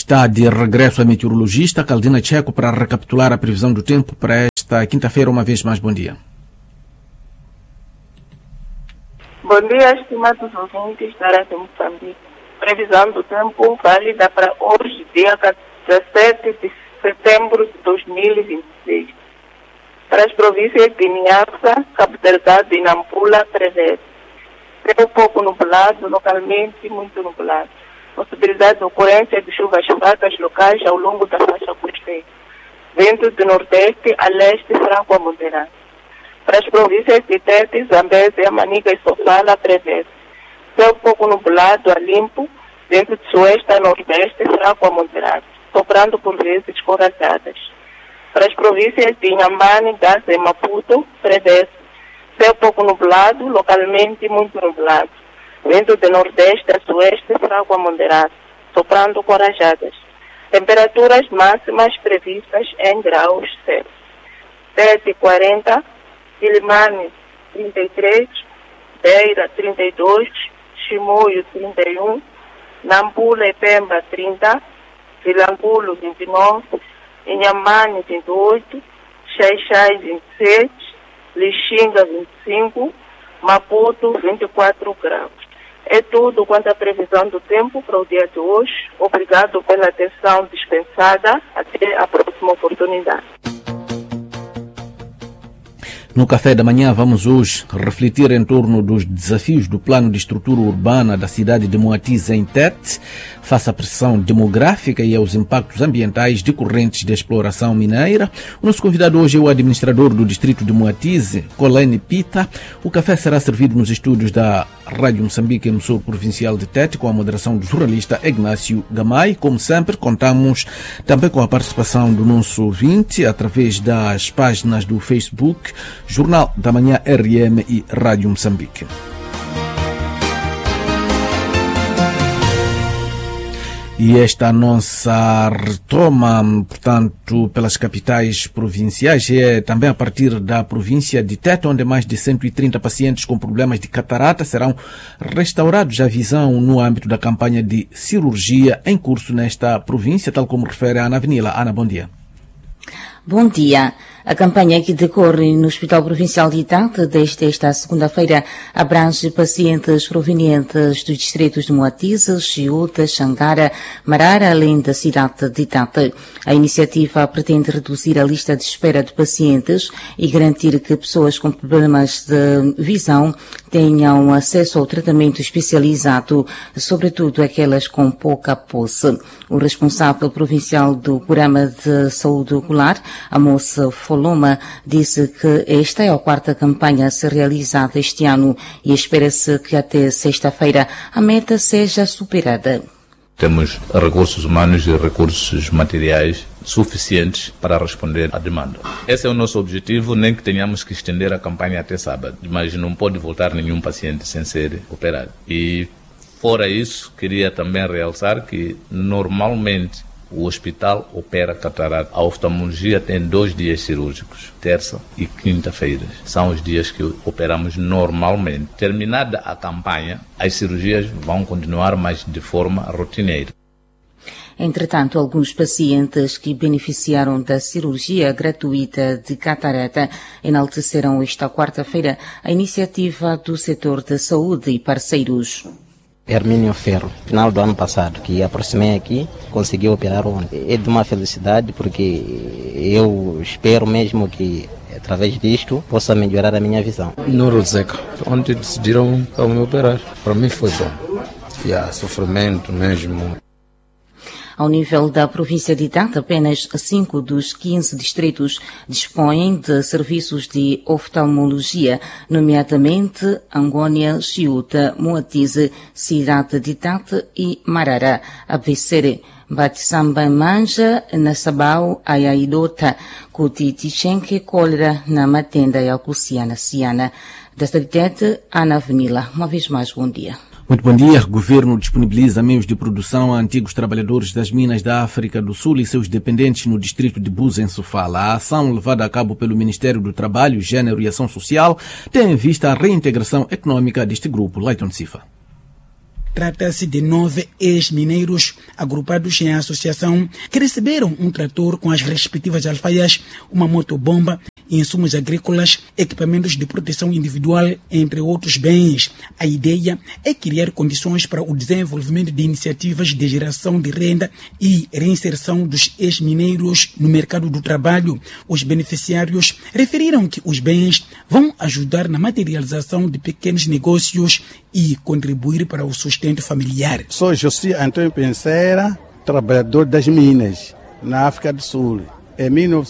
Está de regresso a meteorologista Caldina Checo para recapitular a previsão do tempo para esta quinta-feira. Uma vez mais, bom dia. Bom dia, estimados ouvintes da Rádio Moçambique. Previsão do tempo válida para hoje, dia 17 de setembro de 2026. Para as províncias de Niassa, Cabo Delgado e Nampula, prevê céu pouco nublado, localmente muito nublado. Possibilidade de ocorrência de chuvas fracas locais ao longo da faixa costeira. Ventos do nordeste a leste fraco a moderado. Para as províncias de Tete, Zambésia, Manica e Sofala, prevê céu pouco nublado a limpo, vento de sueste a nordeste fraco a moderado, soprando por vezes com rajadas. Para as províncias de Inhambane, Gaza e Maputo, prevê céu pouco nublado, localmente muito nublado. Vento de nordeste a sueste fraco a moderado, soprando com rajadas. Temperaturas máximas previstas em graus Celsius. Tete 40, Quilimane 33, Beira 32, Chimoio 31, Nampula e Pemba 30, Vilanculo 29, Inhambane 28, Xai-Xai 27, Lixinga 25, Maputo 24 graus. É tudo quanto à previsão do tempo para o dia de hoje. Obrigado pela atenção dispensada. Até a próxima oportunidade. No café da manhã vamos hoje refletir em torno dos desafios do plano de estrutura urbana da cidade de Moatize em Tete, face à pressão demográfica e aos impactos ambientais decorrentes da exploração mineira. O nosso convidado hoje é o administrador do distrito de Moatize, Colene Pita. O café será servido nos estúdios da Rádio Moçambique, emissor provincial de Tete, com a moderação do jornalista Ignácio Gamay. Como sempre, contamos também com a participação do nosso ouvinte através das páginas do Facebook, Jornal da Manhã RM e Rádio Moçambique. E esta nossa retoma, portanto, pelas capitais provinciais é também a partir da província de Tete, onde mais de 130 pacientes com problemas de catarata serão restaurados à visão no âmbito da campanha de cirurgia em curso nesta província, tal como refere a Ana Avenila. Ana, bom dia. Bom dia. A campanha que decorre no Hospital Provincial de Tete desde esta segunda-feira abrange pacientes provenientes dos distritos de Moatize, Chiuta, Xangara, Marara, além da cidade de Tete. A iniciativa pretende reduzir a lista de espera de pacientes e garantir que pessoas com problemas de visão tenham acesso ao tratamento especializado, sobretudo aquelas com pouca posse. O responsável provincial do Programa de Saúde Ocular, Amos Foloma, disse que esta é a quarta campanha a ser realizada este ano e espera-se que até sexta-feira a meta seja superada. Temos recursos humanos e recursos materiais suficientes para responder à demanda. Esse é o nosso objetivo, nem que tenhamos que estender a campanha até sábado, mas não pode voltar nenhum paciente sem ser operado. E fora isso, queria também realçar que normalmente o hospital opera catarata. A oftalmologia tem 2 dias cirúrgicos, terça e quinta-feiras. São os dias que operamos normalmente. Terminada a campanha, as cirurgias vão continuar, mas de forma rotineira. Entretanto, alguns pacientes que beneficiaram da cirurgia gratuita de catarata enalteceram esta quarta-feira a iniciativa do setor da saúde e parceiros. Hermínio Ferro, final do ano passado, que aproximei aqui, consegui operar ontem. É de uma felicidade porque eu espero mesmo que através disto possa melhorar a minha visão. Nuro Zeca, ontem decidiram para me operar. Para mim foi bom. Sofrimento mesmo. Ao nível da província de Tete, apenas 5 dos 15 distritos dispõem de serviços de oftalmologia, nomeadamente Angônia, Chiuta, Moatize, Cidade de Tete e Marara. ABC, Batisamba Manja, Nassabau, Ayaidota, Kutitichenke, Cólera, Namatenda e Alcuciana, Ciana. Desta Tete, Ana Avenila. Uma vez mais, bom dia. Muito bom dia. O governo disponibiliza meios de produção a antigos trabalhadores das minas da África do Sul e seus dependentes no distrito de Buza, em Sofala. A ação levada a cabo pelo Ministério do Trabalho, Gênero e Ação Social tem em vista a reintegração econômica deste grupo. Leiton Cifa. Trata-se de 9 ex-mineiros agrupados em associação que receberam um trator com as respectivas alfaias, uma motobomba, insumos agrícolas, equipamentos de proteção individual, entre outros bens. A ideia é criar condições para o desenvolvimento de iniciativas de geração de renda e reinserção dos ex-mineiros no mercado do trabalho. Os beneficiários referiram que os bens vão ajudar na materialização de pequenos negócios e contribuir para o sustento familiar. Sou José Antônio Penseira, trabalhador das minas na África do Sul. Em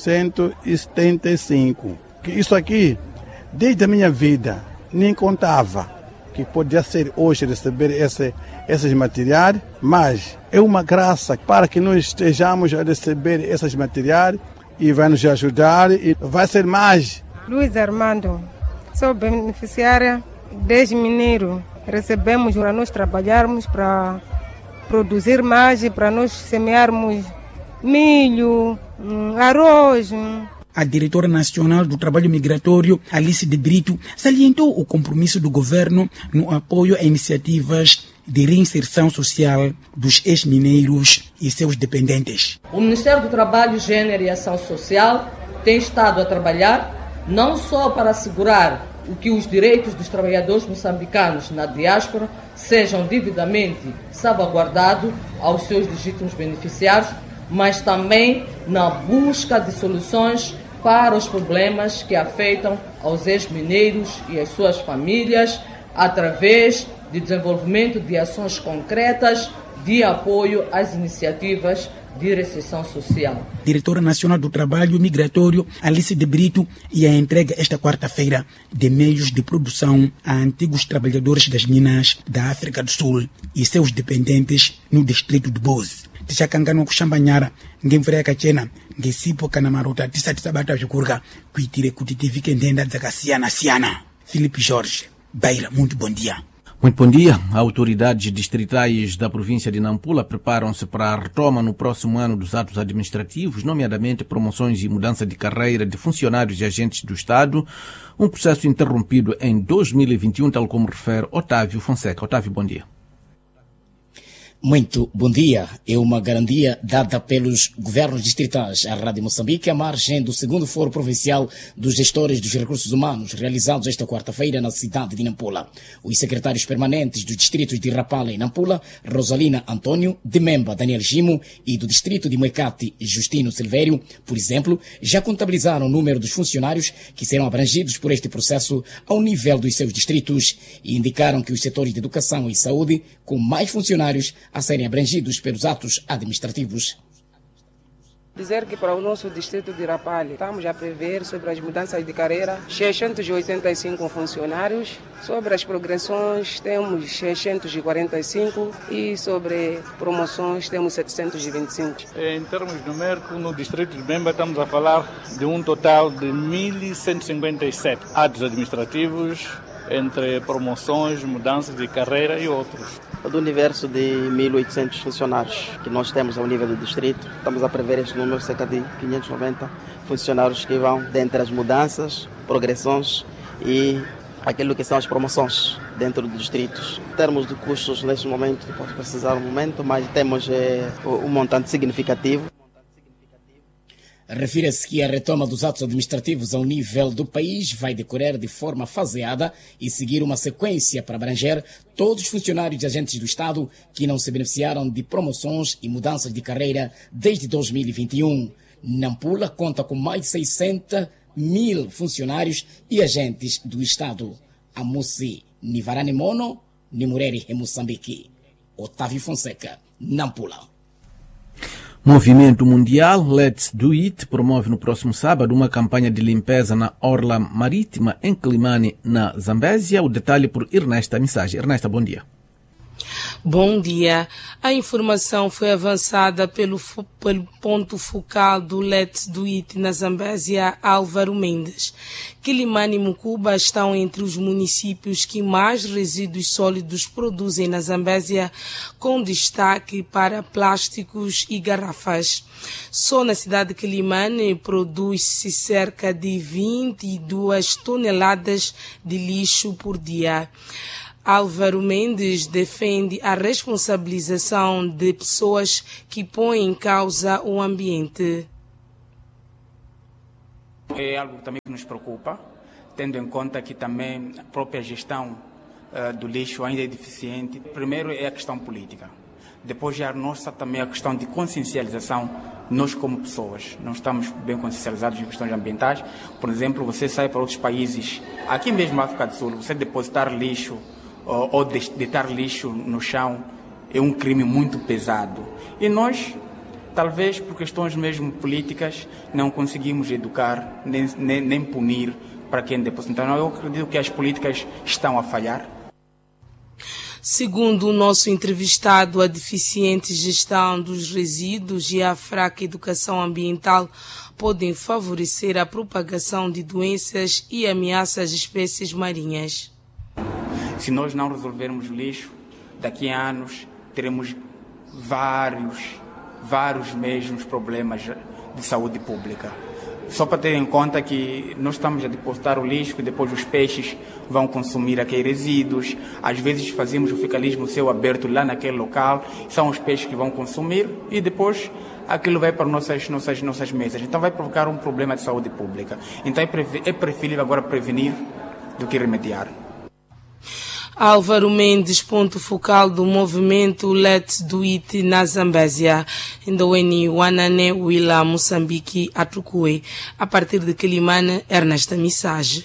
1975. Isso aqui, desde a minha vida, nem contava que podia ser hoje receber esses materiais, mas é uma graça para que nós estejamos a receber esses materiais e vai nos ajudar e vai ser mais. Luiz Armando, sou beneficiária desde mineiro. Recebemos para nós trabalharmos, para produzir mais e para nós semearmos milho, arroz. A diretora nacional do trabalho migratório, Alice de Brito, salientou o compromisso do governo no apoio a iniciativas de reinserção social dos ex-mineiros e seus dependentes. O Ministério do Trabalho, Gênero e Ação Social tem estado a trabalhar não só para assegurar que os direitos dos trabalhadores moçambicanos na diáspora sejam devidamente salvaguardados aos seus legítimos beneficiários, mas também na busca de soluções para os problemas que afetam aos ex-mineiros e as suas famílias, através de desenvolvimento de ações concretas de apoio às iniciativas de reinserção social. Diretora Nacional do Trabalho Migratório, Alice de Brito, e a entrega esta quarta-feira de meios de produção a antigos trabalhadores das minas da África do Sul e seus dependentes no distrito de Boze. Tichakangano kushambanyara ngemvura yakachena ngesipo kana marota tisati tabata zvikurya kuitire kuti tivike ndenda dzakasiyana-siyana. Filipe Jorge, Beira, muito bom dia. Muito bom dia. Autoridades distritais da província de Nampula preparam-se para a retoma no próximo ano dos atos administrativos, nomeadamente promoções e mudança de carreira de funcionários e agentes do Estado, um processo interrompido em 2021, tal como refere Otávio Fonseca. Otávio, bom dia. Muito bom dia. É uma garantia dada pelos governos distritais à Rádio Moçambique à margem do segundo Fórum Provincial dos Gestores dos Recursos Humanos, realizados esta quarta-feira na cidade de Nampula. Os secretários permanentes dos distritos de Rapala e Nampula, Rosalina Antônio, de Memba, Daniel Gimo, e do distrito de Moecate, Justino Silvério, por exemplo, já contabilizaram o número dos funcionários que serão abrangidos por este processo ao nível dos seus distritos e indicaram que os setores de educação e saúde, com mais funcionários a serem abrangidos pelos atos administrativos. Dizer que para o nosso distrito de Rapalha estamos a prever sobre as mudanças de carreira 685 funcionários, sobre as progressões temos 645 e sobre promoções temos 725. Em termos numéricos, no distrito de Bemba estamos a falar de um total de 1.157 atos administrativos entre promoções, mudanças de carreira e outros. Do universo de 1.800 funcionários que nós temos ao nível do distrito, estamos a prever este número, cerca de 590 funcionários que vão dentre as mudanças, progressões e aquilo que são as promoções dentro dos distritos. Em termos de custos, neste momento, posso precisar um momento, mas temos um montante significativo. Refira-se que a retoma dos atos administrativos ao nível do país vai decorrer de forma faseada e seguir uma sequência para abranger todos os funcionários e agentes do Estado que não se beneficiaram de promoções e mudanças de carreira desde 2021. Nampula conta com mais de 600.000 funcionários e agentes do Estado. Amusi Nivarani Mono, Nimureri Moçambique. Otávio Fonseca, Nampula. Movimento Mundial Let's Do It promove no próximo sábado uma campanha de limpeza na orla marítima em Climane, na Zambésia. O detalhe por Ernesta Mensagem. Ernesta, bom dia. Bom dia. A informação foi avançada pelo ponto focal do Let's Do It na Zambésia, Álvaro Mendes. Quilimane e Mucuba estão entre os municípios que mais resíduos sólidos produzem na Zambésia, com destaque para plásticos e garrafas. Só na cidade de Quilimane produz-se cerca de 22 toneladas de lixo por dia. Álvaro Mendes defende a responsabilização de pessoas que põem em causa o ambiente. É algo também que nos preocupa, tendo em conta que também a própria gestão do lixo ainda é deficiente. Primeiro é a questão política. Depois já a nossa também a questão de consciencialização, nós como pessoas. Não estamos bem consciencializados em questões ambientais. Por exemplo, você sai para outros países, aqui mesmo na África do Sul, você depositar lixo ou deitar lixo no chão é um crime muito pesado. E nós, talvez por questões mesmo políticas, não conseguimos educar, nem punir para quem deposita. Então eu acredito que as políticas estão a falhar. Segundo o nosso entrevistado, a deficiente gestão dos resíduos e a fraca educação ambiental podem favorecer a propagação de doenças e ameaças às espécies marinhas. Se nós não resolvermos o lixo, daqui a anos teremos vários mesmos problemas de saúde pública. Só para ter em conta que nós estamos a depositar o lixo e depois os peixes vão consumir aqueles resíduos. Às vezes fazemos o ficalismo céu aberto lá naquele local, são os peixes que vão consumir e depois aquilo vai para nossas mesas. Então vai provocar um problema de saúde pública. Então é preferível agora prevenir do que remediar. Álvaro Mendes, ponto focal do movimento Let's Do It na Zambésia, Ndoweni Wanane Wila Moçambique Atukue, a partir de Quilimane, Ernesta Missage.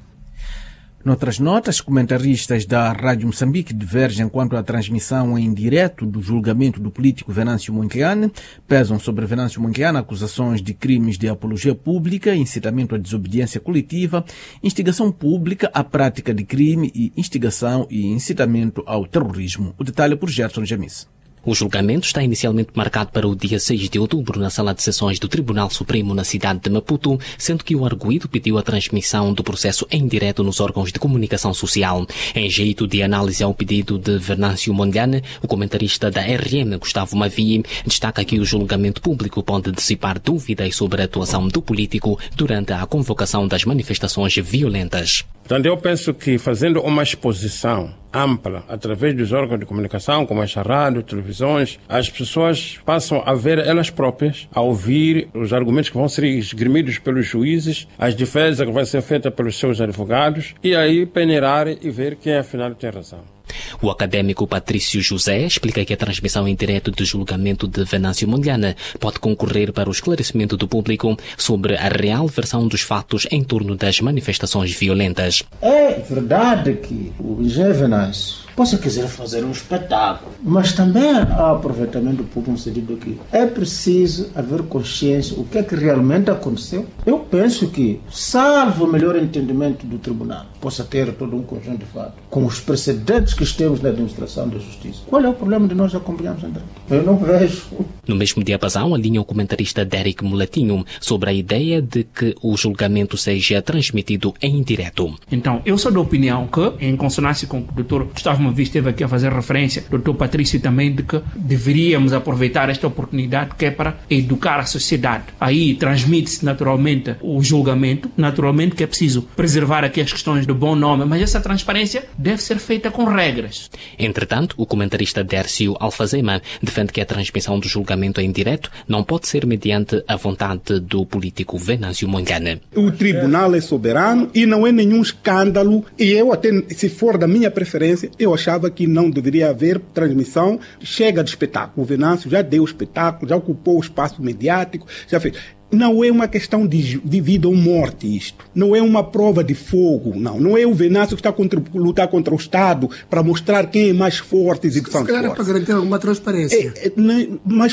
Noutras notas, comentaristas da Rádio Moçambique divergem quanto à transmissão em direto do julgamento do político Venâncio Mondlane. Pesam sobre Venâncio Mondlane acusações de crimes de apologia pública, incitamento à desobediência coletiva, instigação pública à prática de crime e instigação e incitamento ao terrorismo. O detalhe é por Gerson Jamis. O julgamento está inicialmente marcado para o dia 6 de outubro na Sala de Sessões do Tribunal Supremo na cidade de Maputo, sendo que o arguido pediu a transmissão do processo em direto nos órgãos de comunicação social. Em jeito de análise ao pedido de Venâncio Mondlane, o comentarista da RM, Gustavo Mavi, destaca que o julgamento público pode dissipar dúvidas sobre a atuação do político durante a convocação das manifestações violentas. Portanto, eu penso que fazendo uma exposição ampla, através dos órgãos de comunicação, como esta rádio, televisões, as pessoas passam a ver elas próprias, a ouvir os argumentos que vão ser esgrimidos pelos juízes, as defesas que vai ser feita pelos seus advogados, e aí peneirar e ver quem afinal tem razão. O académico Patrício José explica que a transmissão em direto do julgamento de Venâncio Mondlane pode concorrer para o esclarecimento do público sobre a real versão dos fatos em torno das manifestações violentas. É verdade que o José Venâncio possa quiser fazer um espetáculo, mas também há aproveitamento público no sentido que é preciso haver consciência do que é que realmente aconteceu. Eu penso que, salvo o melhor entendimento do tribunal, possa ter todo um conjunto de fatos, com os precedentes que temos na administração da justiça. Qual é o problema de nós acompanharmos em direto? Eu não vejo. No mesmo diapasão, alinha o comentarista Derek Mulatinho sobre a ideia de que o julgamento seja transmitido em direto. Então, eu sou da opinião que, em consonância com o que o Dr. Gustavo Mavi esteve aqui a fazer referência, o Dr. Patrício também, de que deveríamos aproveitar esta oportunidade que é para educar a sociedade. Aí transmite-se naturalmente o julgamento, naturalmente que é preciso preservar aqui as questões do bom nome, mas essa transparência deve ser feita com regras. Entretanto, o comentarista Dércio Alfazema defende que a transmissão do julgamento em direto não pode ser mediante a vontade do político Venâncio Mondlane. O tribunal é soberano e não é nenhum escândalo, e eu até, se for da minha preferência, eu achava que não deveria haver transmissão. Chega de espetáculo. O Venâncio já deu espetáculo, já ocupou o espaço mediático, já fez. Não é uma questão de vida ou morte isto. Não é uma prova de fogo, não. Não é o Venâncio que está a lutar contra o Estado para mostrar quem é mais forte e que são fortes. Era para garantir alguma transparência. Mas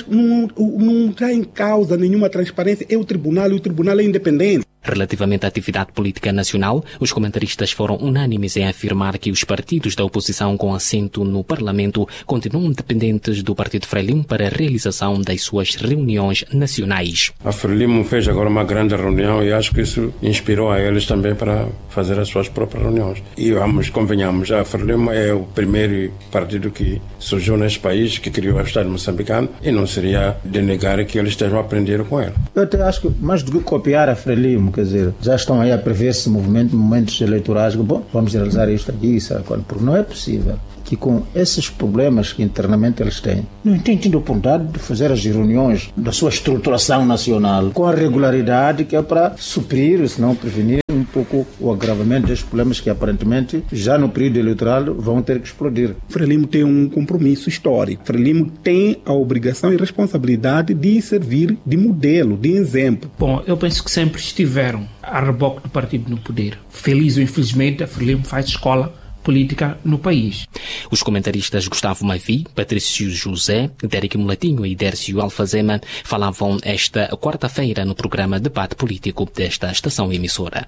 não está em causa nenhuma transparência. É o tribunal e o tribunal é independente. Relativamente à atividade política nacional, os comentaristas foram unânimes em afirmar que os partidos da oposição com assento no Parlamento continuam dependentes do Partido Frelimo para a realização das suas reuniões nacionais. A Frelimo Frelimo fez agora uma grande reunião e acho que isso inspirou a eles também para fazer as suas próprias reuniões. E convenhamos, a Frelimo é o primeiro partido que surgiu neste país, que criou o Estado moçambicano, e não seria de negar que eles estejam a aprender com ele. Eu até acho que mais do que copiar a Frelimo, quer dizer, já estão aí a prever esse movimento, momentos eleitorais, bom, vamos realizar isto aqui, sabe quando? Porque não é possível que com esses problemas que internamente eles têm, não têm tido oportunidade de fazer as reuniões da sua estruturação nacional com a regularidade que é para suprir, se não prevenir um pouco o agravamento destes problemas que aparentemente já no período eleitoral vão ter que explodir. Frelimo tem um compromisso histórico. Frelimo tem a obrigação e responsabilidade de servir de modelo, de exemplo. Bom, eu penso que sempre estiveram a reboque do partido no poder. Feliz ou infelizmente, a Frelimo faz escola política no país. Os comentaristas Gustavo Mavi, Patrício José, Derek Mulatinho e Dércio Alfazema falavam esta quarta-feira no programa Debate Político desta estação emissora.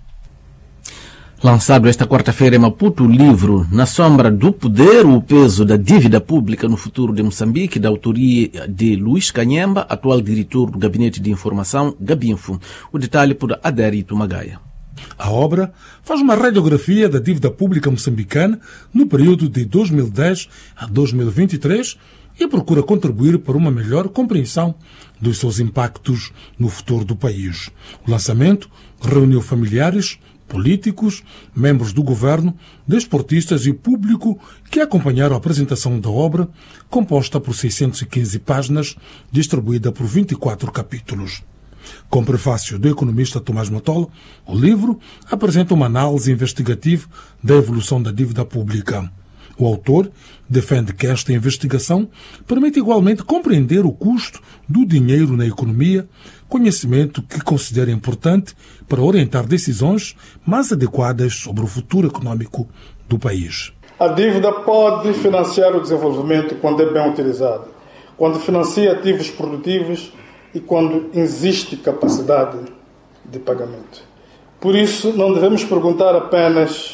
Lançado esta quarta-feira em Maputo, o livro Na Sombra do Poder, o peso da dívida pública no futuro de Moçambique, da autoria de Luís Canhemba, atual diretor do Gabinete de Informação, Gabinfo. O detalhe por Adérito Magaia. A obra faz uma radiografia da dívida pública moçambicana no período de 2010 a 2023 e procura contribuir para uma melhor compreensão dos seus impactos no futuro do país. O lançamento reuniu familiares, políticos, membros do governo, desportistas e público que acompanharam a apresentação da obra, composta por 615 páginas, distribuída por 24 capítulos. Com prefácio do economista Tomás Matola, o livro apresenta uma análise investigativa da evolução da dívida pública. O autor defende que esta investigação permite igualmente compreender o custo do dinheiro na economia, conhecimento que considera importante para orientar decisões mais adequadas sobre o futuro econômico do país. A dívida pode financiar o desenvolvimento quando é bem utilizada, quando financia ativos produtivos e quando existe capacidade de pagamento. Por isso, não devemos perguntar apenas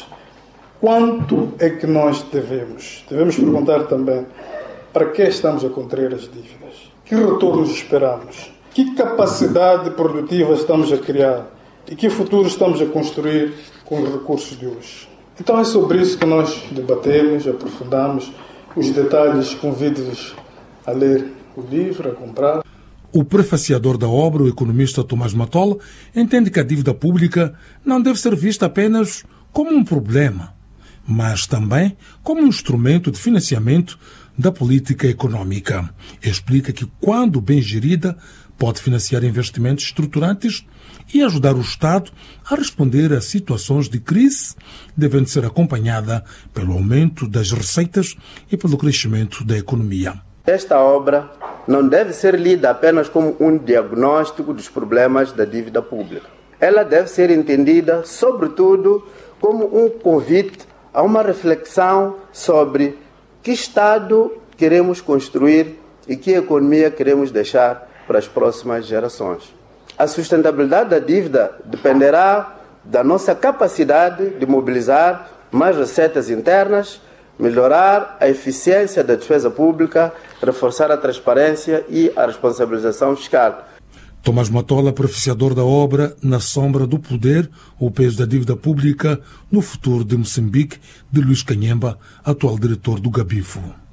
quanto é que nós devemos. Devemos perguntar também para que estamos a contrair as dívidas, que retornos esperamos, que capacidade produtiva estamos a criar e que futuro estamos a construir com os recursos de hoje. Então é sobre isso que nós debatemos, aprofundamos os detalhes. Convido-vos a ler o livro, a comprar. O prefaciador da obra, o economista Tomás Matola, entende que a dívida pública não deve ser vista apenas como um problema, mas também como um instrumento de financiamento da política econômica. Explica que, quando bem gerida, pode financiar investimentos estruturantes e ajudar o Estado a responder a situações de crise, devendo ser acompanhada pelo aumento das receitas e pelo crescimento da economia. Esta obra não deve ser lida apenas como um diagnóstico dos problemas da dívida pública. Ela deve ser entendida, sobretudo, como um convite a uma reflexão sobre que Estado queremos construir e que economia queremos deixar para as próximas gerações. A sustentabilidade da dívida dependerá da nossa capacidade de mobilizar mais receitas internas, melhorar a eficiência da despesa pública, reforçar a transparência e a responsabilização fiscal. Tomás Matola, prefaciador da obra Na Sombra do Poder, o peso da dívida pública no futuro de Moçambique, de Luís Canhemba, atual diretor do Gabinfo.